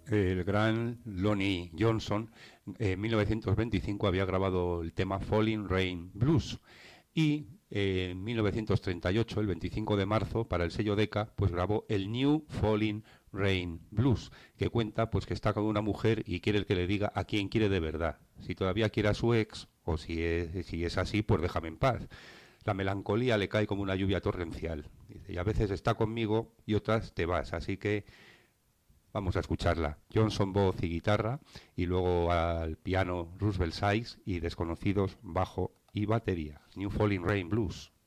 El gran Lonnie Johnson en 1925 había grabado el tema Falling Rain Blues y en 1938, el 25 de marzo, para el sello Decca, pues grabó el New Falling Rain Blues, que cuenta pues que está con una mujer y quiere que le diga a quién quiere de verdad, si todavía quiere a su ex o si es así, pues déjame en paz. La melancolía le cae como una lluvia torrencial. Dice, y a veces está conmigo y otras te vas, así que vamos a escucharla. Johnson voz y guitarra y luego al piano Roosevelt Sykes y desconocidos bajo y batería. New Falling Rain Blues.